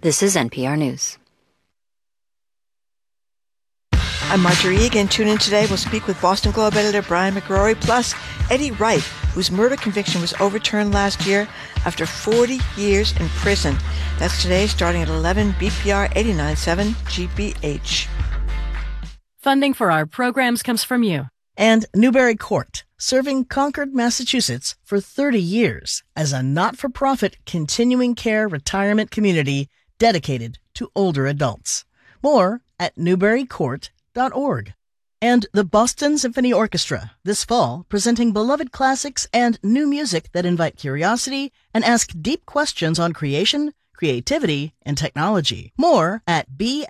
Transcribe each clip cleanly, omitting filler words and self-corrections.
This is NPR News. I'm Marjorie Egan. Tune in today. We'll speak with Boston Globe editor Brian McGrory, plus Eddie Wright, whose murder conviction was overturned last year after 40 years in prison. That's today, starting at 11, BPR 89.7 GBH. Funding for our programs comes from you. And Newbury Court, serving Concord, Massachusetts for 30 years as a not-for-profit continuing care retirement community dedicated to older adults. More at newburycourt.org. And the Boston Symphony Orchestra, this fall, presenting beloved classics and new music that invite curiosity and ask deep questions on creation, creativity, and technology. More at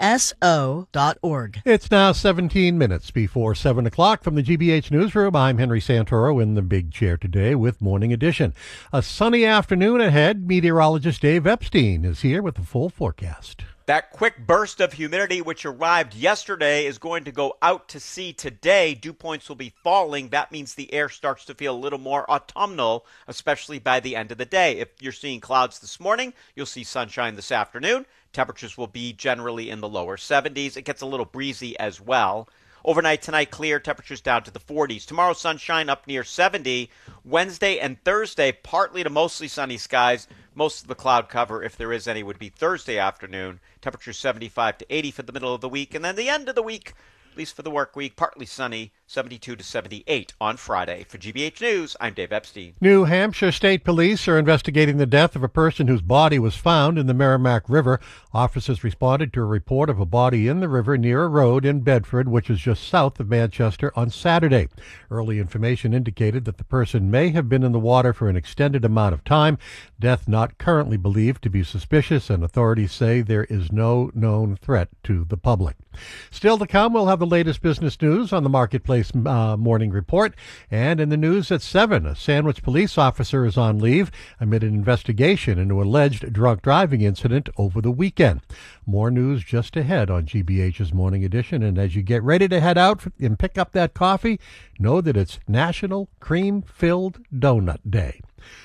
bso.org. It's now 17 minutes before 7 o'clock from the GBH Newsroom. I'm Henry Santoro in the big chair today with Morning Edition. A sunny afternoon ahead. Meteorologist Dave Epstein is here with the full forecast. That quick burst of humidity which arrived yesterday is going to go out to sea today. Dew points will be falling. That means the air starts to feel a little more autumnal, especially by the end of the day. If you're seeing clouds this morning, you'll see sunshine this afternoon. Temperatures will be generally in the lower 70s. It gets a little breezy as well. Overnight tonight, clear, temperatures down to the 40s. Tomorrow, sunshine up near 70. Wednesday and Thursday, partly to mostly sunny skies. Most of the cloud cover, if there is any, would be Thursday afternoon. Temperatures 75 to 80 for the middle of the week. And then the end of the week, at least for the work week, partly sunny, 72 to 78 on Friday. For GBH News, I'm Dave Epstein. New Hampshire State Police are investigating the death of a person whose body was found in the Merrimack River. Officers responded to a report of a body in the river near a road in Bedford, which is just south of Manchester, on Saturday. Early information indicated that the person may have been in the water for an extended amount of time. Death not currently believed to be suspicious, and authorities say there is no known threat to the public. Still to come, we'll have the latest business news on the Marketplace Morning Report. And in the news at 7, a Sandwich police officer is on leave amid an investigation into an alleged drunk driving incident over the weekend. More news just ahead on GBH's Morning Edition. And as you get ready to head out and pick up that coffee, know that it's National Cream-Filled Donut Day.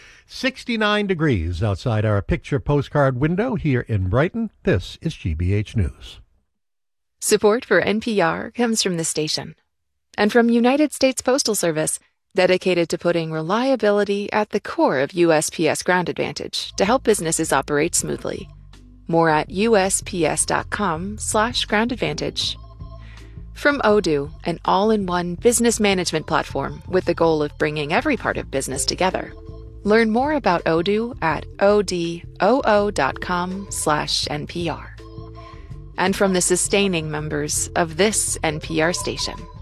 69 degrees outside our picture postcard window here in Brighton. This is GBH News. Support for NPR comes from the station and from United States Postal Service, dedicated to putting reliability at the core of USPS Ground Advantage to help businesses operate smoothly. More at USPS.com/Ground Advantage. From Odoo, an all-in-one business management platform with the goal of bringing every part of business together. Learn more about Odoo at odoo.com/NPR. And from the sustaining members of this NPR station.